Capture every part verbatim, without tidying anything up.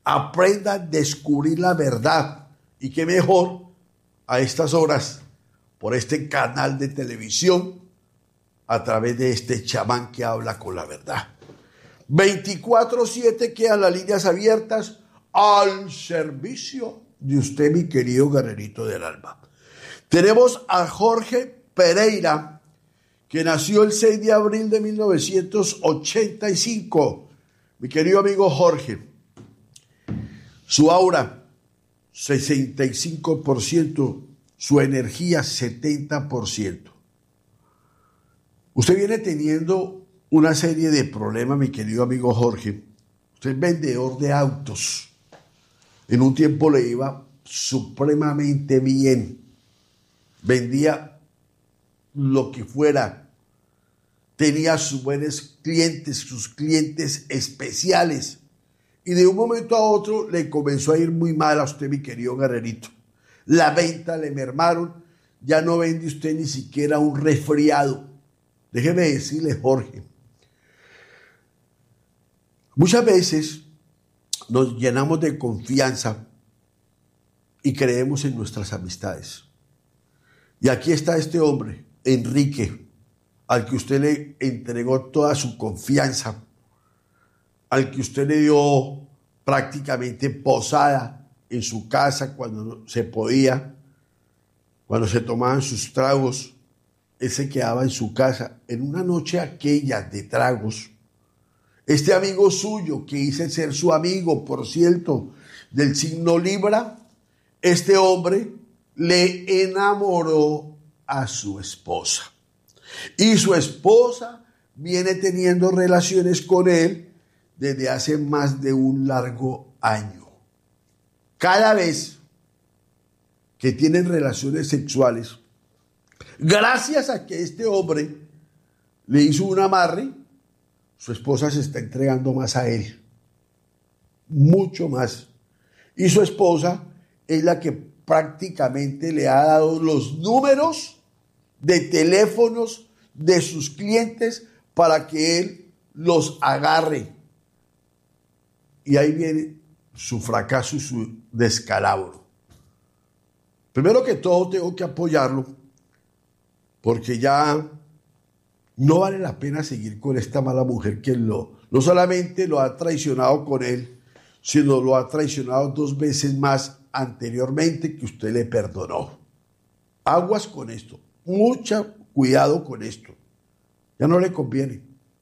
aprenda a descubrir la verdad. Y qué mejor a estas horas por este canal de televisión a través de este chamán que habla con la verdad. veinticuatro siete quedan las líneas abiertas al servicio de usted, mi querido guerrerito del alma. Tenemos a Jorge Pereira, que nació el seis de abril de mil novecientos ochenta y cinco. Mi querido amigo Jorge, su aura, sesenta y cinco por ciento, su energía, setenta por ciento. Usted viene teniendo una serie de problemas, mi querido amigo Jorge. Usted es vendedor de autos. En un tiempo le iba supremamente bien. Vendía lo que fuera. Tenía sus buenos clientes, sus clientes especiales. Y de un momento a otro le comenzó a ir muy mal a usted, mi querido guerrerito. La venta le mermaron. Ya no vende usted ni siquiera un resfriado. Déjeme decirle, Jorge, muchas veces nos llenamos de confianza y creemos en nuestras amistades. Y aquí está este hombre, Enrique, al que usted le entregó toda su confianza, al que usted le dio prácticamente posada en su casa cuando se podía, cuando se tomaban sus tragos. Él se quedaba en su casa. En una noche aquella de tragos, este amigo suyo, que dice ser su amigo, por cierto, del signo Libra, este hombre le enamoró a su esposa. Y su esposa viene teniendo relaciones con él desde hace más de un largo año. Cada vez que tienen relaciones sexuales, gracias a que este hombre le hizo un amarre, su esposa se está entregando más a él, mucho más. Y su esposa es la que prácticamente le ha dado los números de teléfonos de sus clientes para que él los agarre. Y ahí viene su fracaso y su descalabro. Primero que todo tengo que apoyarlo, porque ya no vale la pena seguir con esta mala mujer que lo, no solamente lo ha traicionado con él, sino lo ha traicionado dos veces más anteriormente que usted le perdonó. Aguas con esto, mucho cuidado con esto. Ya no le conviene.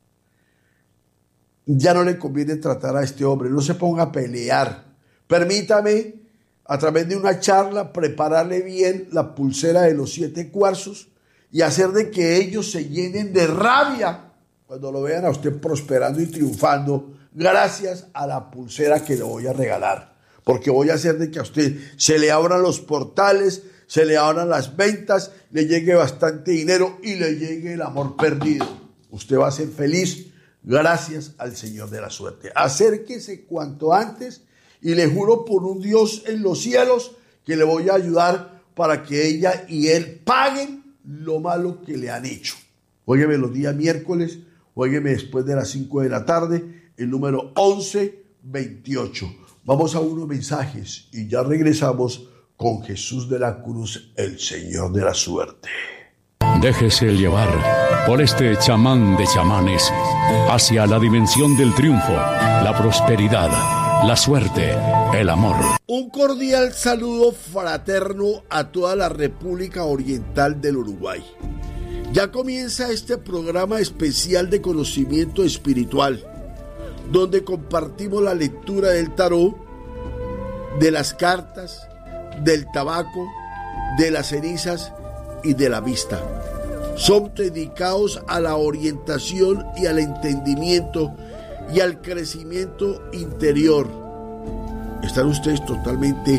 Ya no le conviene tratar a este hombre, no se ponga a pelear. Permítame, a través de una charla, prepararle bien la pulsera de los siete cuarzos y hacer de que ellos se llenen de rabia cuando lo vean a usted prosperando y triunfando gracias a la pulsera que le voy a regalar. Porque voy a hacer de que a usted se le abran los portales, se le abran las ventas, le llegue bastante dinero y le llegue el amor perdido. Usted va a ser feliz gracias al Señor de la suerte. Acérquese cuanto antes y le juro por un Dios en los cielos que le voy a ayudar para que ella y él paguen lo malo que le han hecho. Óyeme los días miércoles, óyeme después de las cinco de la tarde, el número once veintiocho. Vamos a unos mensajes y ya regresamos con Jesús de la Cruz, el Señor de la suerte. Déjese llevar por este chamán de chamanes hacia la dimensión del triunfo, la prosperidad, la suerte, el amor. Un cordial saludo fraterno a toda la República Oriental del Uruguay. Ya comienza este programa especial de conocimiento espiritual, donde compartimos la lectura del tarot, de las cartas, del tabaco, de las cenizas y de la vista. Son dedicados a la orientación y al entendimiento y al crecimiento interior. Están ustedes totalmente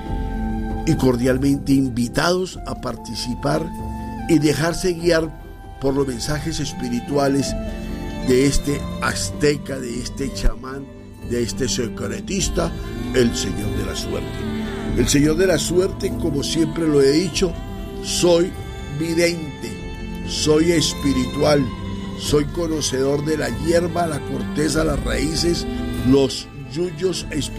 y cordialmente invitados a participar y dejarse guiar por los mensajes espirituales de este azteca, de este chamán, de este secretista, el Señor de la Suerte. El Señor de la Suerte, como siempre lo he dicho, soy vidente, soy espiritual, soy conocedor de la hierba, la corteza, las raíces, los yuyos espirituales.